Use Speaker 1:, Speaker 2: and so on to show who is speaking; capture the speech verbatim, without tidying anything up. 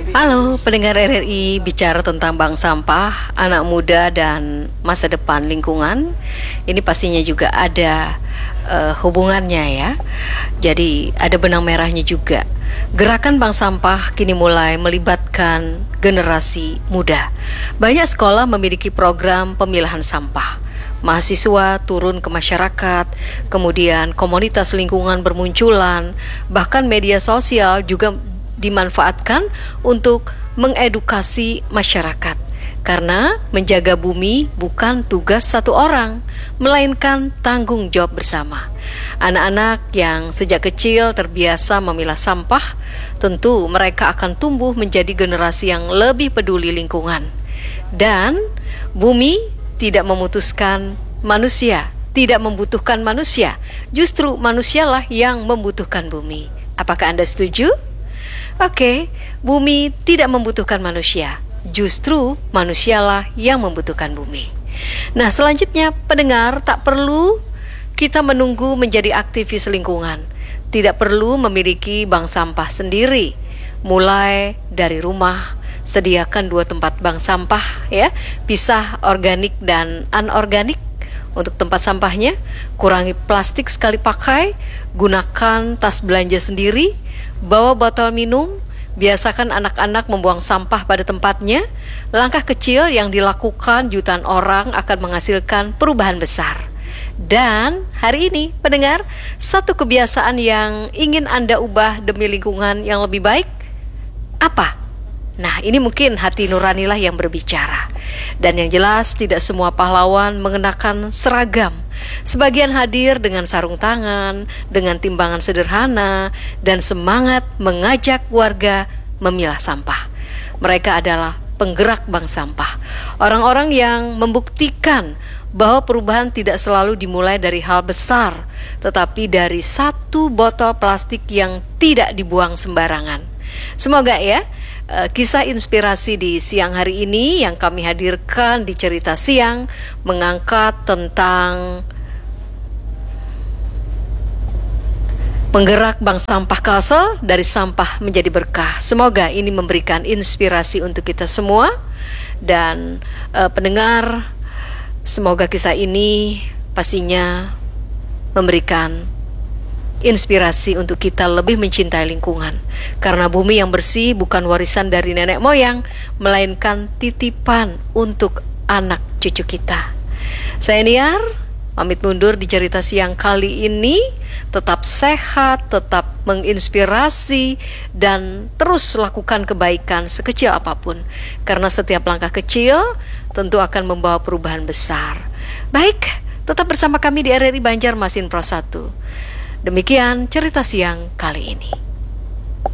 Speaker 1: Halo pendengar R R I, bicara tentang bank sampah, anak muda dan masa depan lingkungan. Ini pastinya juga ada uh, hubungannya ya. Jadi ada benang merahnya juga. Gerakan bank sampah kini mulai melibatkan generasi muda. Banyak sekolah memiliki program pemilahan sampah. Mahasiswa turun ke masyarakat, kemudian komunitas lingkungan bermunculan, bahkan media sosial juga dimanfaatkan untuk mengedukasi masyarakat. Karena menjaga bumi bukan tugas satu orang, melainkan tanggung jawab bersama. Anak-anak yang sejak kecil terbiasa memilah sampah, tentu mereka akan tumbuh menjadi generasi yang lebih peduli lingkungan. Dan bumi tidak memutuskan manusia, tidak membutuhkan manusia. Justru manusialah yang membutuhkan bumi. Apakah Anda setuju? Oke, bumi tidak membutuhkan manusia. Justru manusialah yang membutuhkan bumi. Nah, selanjutnya pendengar, tak perlu kita menunggu menjadi aktivis lingkungan. Tidak perlu memiliki bank sampah sendiri. Mulai dari rumah, sediakan dua tempat bank sampah ya, pisah organik dan anorganik. Untuk tempat sampahnya, kurangi plastik sekali pakai, gunakan tas belanja sendiri, bawa botol minum, biasakan anak-anak membuang sampah pada tempatnya. Langkah kecil yang dilakukan jutaan orang akan menghasilkan perubahan besar. Dan hari ini, pendengar, satu kebiasaan yang ingin Anda ubah demi lingkungan yang lebih baik, apa? Nah, ini mungkin hati nuranilah yang berbicara. Dan yang jelas, tidak semua pahlawan mengenakan seragam. Sebagian hadir dengan sarung tangan, dengan timbangan sederhana, dan semangat mengajak warga memilah sampah. Mereka adalah penggerak bank sampah. Orang-orang yang membuktikan bahwa perubahan tidak selalu dimulai dari hal besar, tetapi dari satu botol plastik yang tidak dibuang sembarangan. Semoga ya, kisah inspirasi di siang hari ini yang kami hadirkan di Cerita Siang mengangkat tentang penggerak bank sampah Kalsel dari sampah menjadi berkah. Semoga ini memberikan inspirasi untuk kita semua. Dan uh, pendengar, semoga kisah ini pastinya memberikan inspirasi untuk kita lebih mencintai lingkungan. Karena bumi yang bersih bukan warisan dari nenek moyang, melainkan titipan untuk anak cucu kita. Saya Niar, pamit mundur di Cerita Siang kali ini. Tetap sehat, tetap menginspirasi, dan terus lakukan kebaikan sekecil apapun. Karena setiap langkah kecil tentu akan membawa perubahan besar. Baik, tetap bersama kami di R R I Banjarmasin Pro satu. Demikian Cerita Siang kali ini.